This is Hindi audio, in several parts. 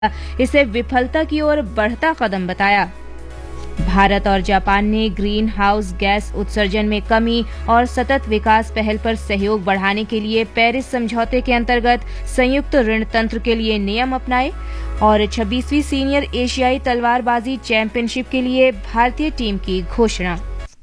इसे विफलता की ओर बढ़ता कदम बताया। भारत और जापान ने ग्रीन हाउस गैस उत्सर्जन में कमी और सतत विकास पहल पर सहयोग बढ़ाने के लिए पेरिस समझौते के अंतर्गत संयुक्त ऋण तंत्र के लिए नियम अपनाए। और 26वीं सीनियर एशियाई तलवारबाजी चैंपियनशिप के लिए भारतीय टीम की घोषणा।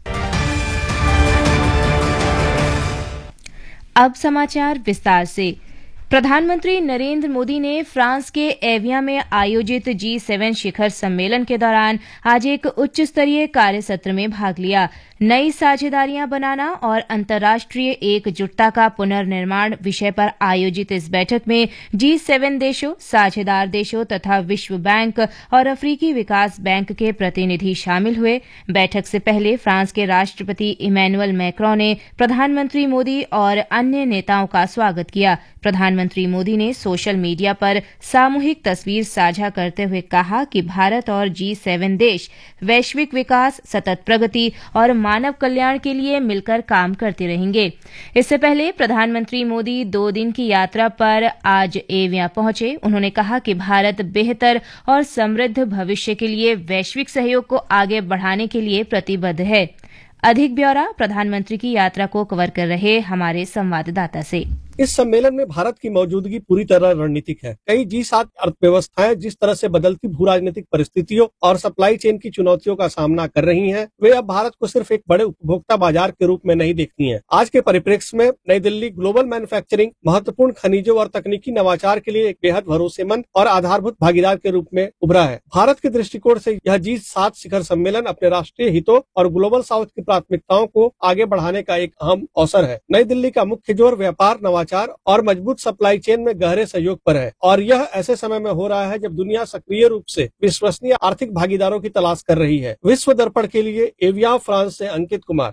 अब समाचार विस्तार से। प्रधानमंत्री नरेंद्र मोदी ने फ्रांस के एविया में आयोजित G7 शिखर सम्मेलन के दौरान आज एक उच्च स्तरीय कार्यसत्र में भाग लिया। नई साझेदारियां बनाना और अंतर्राष्ट्रीय एकजुटता का पुनर्निर्माण विषय पर आयोजित इस बैठक में G7 देशों, साझेदार देशों तथा विश्व बैंक और अफ्रीकी विकास बैंक के प्रतिनिधि शामिल हुए। बैठक से पहले फ्रांस के राष्ट्रपति इमैनुअल मैक्रों ने प्रधानमंत्री मोदी और अन्य नेताओं का स्वागत किया। प्रधानमंत्री मोदी ने सोशल मीडिया पर सामूहिक तस्वीर साझा करते हुए कहा कि भारत और G7 देश वैश्विक विकास, सतत प्रगति और मानव कल्याण के लिए मिलकर काम करते रहेंगे। इससे पहले प्रधानमंत्री मोदी 2 दिन की यात्रा पर आज एविया पहुंचे। उन्होंने कहा कि भारत बेहतर और समृद्ध भविष्य के लिए वैश्विक सहयोग को आगे बढ़ाने के लिए प्रतिबद्ध है। अधिक ब्यौरा प्रधानमंत्री की यात्रा को कवर कर रहे हमारे संवाददाता से। इस सम्मेलन में भारत की मौजूदगी पूरी तरह रणनीतिक है। कई G7 अर्थव्यवस्थाएं जिस तरह से बदलती भू राजनीतिक परिस्थितियों और सप्लाई चेन की चुनौतियों का सामना कर रही हैं, वे अब भारत को सिर्फ एक बड़े उपभोक्ता बाजार के रूप में नहीं देखती हैं। आज के परिप्रेक्ष्य में नई दिल्ली ग्लोबल मैन्युफैक्चरिंग, महत्वपूर्ण खनिजों और तकनीकी नवाचार के लिए एक बेहद भरोसेमंद और आधारभूत भागीदार के रूप में उभरा है। भारत के दृष्टिकोण से यह G7 शिखर सम्मेलन अपने राष्ट्रीय हितों और ग्लोबल साउथ की प्राथमिकताओं को आगे बढ़ाने का एक अहम अवसर है। नई दिल्ली का मुख्य जोर व्यापार, नवाचार और मजबूत सप्लाई चेन में गहरे सहयोग पर है और यह ऐसे समय में हो रहा है जब दुनिया सक्रिय रूप से विश्वसनीय आर्थिक भागीदारों की तलाश कर रही है। विश्व दर्पण के लिए एविया फ्रांस से अंकित कुमार।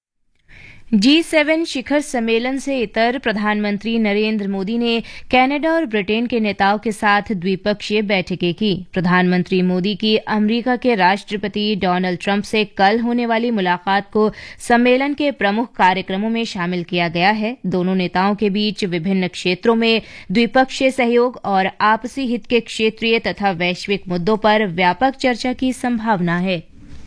G7 शिखर सम्मेलन से इतर प्रधानमंत्री नरेंद्र मोदी ने कनाडा और ब्रिटेन के नेताओं के साथ द्विपक्षीय बैठकें की। प्रधानमंत्री मोदी की अमेरिका के राष्ट्रपति डोनाल्ड ट्रंप से कल होने वाली मुलाकात को सम्मेलन के प्रमुख कार्यक्रमों में शामिल किया गया है। दोनों नेताओं के बीच विभिन्न क्षेत्रों में द्विपक्षीय सहयोग और आपसी हित के क्षेत्रीय तथा वैश्विक मुद्दों पर व्यापक चर्चा की संभावना है।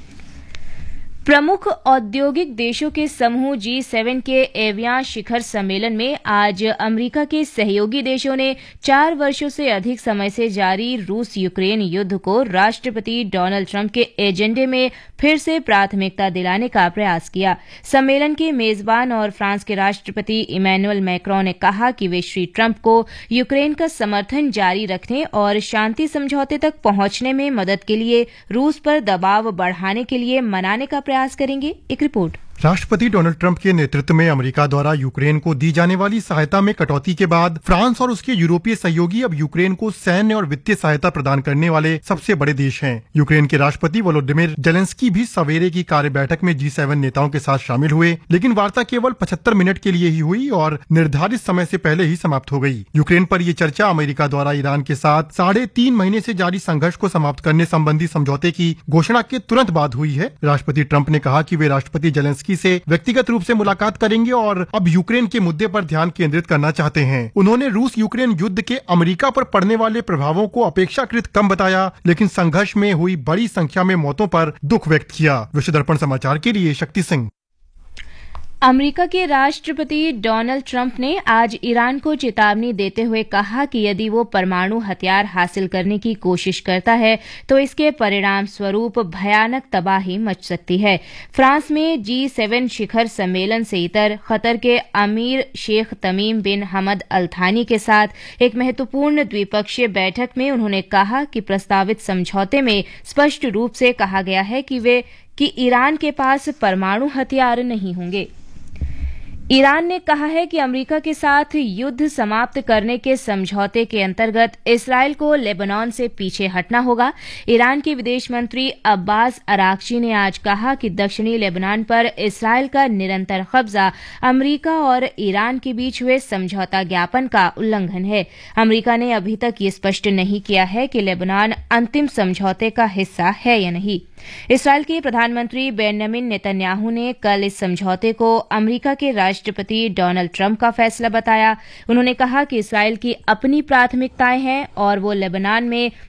प्रमुख औद्योगिक देशों के समूह G7 के एविया शिखर सम्मेलन में आज अमेरिका के सहयोगी देशों ने 4 वर्षों से अधिक समय से जारी रूस यूक्रेन युद्ध को राष्ट्रपति डोनाल्ड ट्रंप के एजेंडे में फिर से प्राथमिकता दिलाने का प्रयास किया। सम्मेलन के मेजबान और फ्रांस के राष्ट्रपति इमैनुअल मैक्रों ने कहा कि वे श्री ट्रंप को यूक्रेन का समर्थन जारी रखने और शांति समझौते तक पहुंचने में मदद के लिए रूस पर दबाव बढ़ाने के लिए मनाने का प्रयास करेंगे। एक रिपोर्ट। राष्ट्रपति डोनाल्ड ट्रंप के नेतृत्व में अमेरिका द्वारा यूक्रेन को दी जाने वाली सहायता में कटौती के बाद फ्रांस और उसके यूरोपीय सहयोगी अब यूक्रेन को सैन्य और वित्तीय सहायता प्रदान करने वाले सबसे बड़े देश हैं। यूक्रेन के राष्ट्रपति वोलोदिमीर जेलेंस्की भी सवेरे की कार्य बैठक में G7 नेताओं के साथ शामिल हुए, लेकिन वार्ता केवल 75 मिनट के लिए ही हुई और निर्धारित समय से पहले ही समाप्त हो गई। यूक्रेन पर ये चर्चा अमेरिका द्वारा ईरान के साथ 3.5 महीने से जारी संघर्ष को समाप्त करने संबंधी समझौते की घोषणा के तुरंत बाद हुई है। राष्ट्रपति ट्रंप ने कहा कि वे राष्ट्रपति जेलेंस्की से व्यक्तिगत रूप से मुलाकात करेंगे और अब यूक्रेन के मुद्दे पर ध्यान केंद्रित करना चाहते हैं। उन्होंने रूस यूक्रेन युद्ध के अमेरिका पर पड़ने वाले प्रभावों को अपेक्षाकृत कम बताया, लेकिन संघर्ष में हुई बड़ी संख्या में मौतों पर दुख व्यक्त किया। विश्व दर्पण समाचार के लिए शक्ति सिंह। अमेरिका के राष्ट्रपति डोनाल्ड ट्रंप ने आज ईरान को चेतावनी देते हुए कहा कि यदि वो परमाणु हथियार हासिल करने की कोशिश करता है तो इसके परिणाम स्वरूप भयानक तबाही मच सकती है। फ्रांस में G7 शिखर सम्मेलन से इतर कतर के अमीर शेख तमीम बिन हमद अल थानी के साथ एक महत्वपूर्ण द्विपक्षीय बैठक में उन्होंने कहा कि प्रस्तावित समझौते में स्पष्ट रूप से कहा गया है कि ईरान के पास परमाणु हथियार नहीं होंगे। ईरान ने कहा है कि अमेरिका के साथ युद्ध समाप्त करने के समझौते के अंतर्गत इसराइल को लेबनान से पीछे हटना होगा। ईरान के विदेश मंत्री अब्बास अराक्ची ने आज कहा कि दक्षिणी लेबनान पर इसराइल का निरंतर कब्जा अमेरिका और ईरान के बीच हुए समझौता ज्ञापन का उल्लंघन है। अमेरिका ने अभी तक ये स्पष्ट नहीं किया है कि लेबनान अंतिम समझौते का हिस्सा है या नहीं। इसराइल के प्रधानमंत्री बेंजामिन नेतन्याहू ने कल इस समझौते को अमेरिका के राष्ट्रपति डोनाल्ड ट्रंप का फैसला बताया। उन्होंने कहा कि इसराइल की अपनी प्राथमिकताएं हैं और वो लेबनान में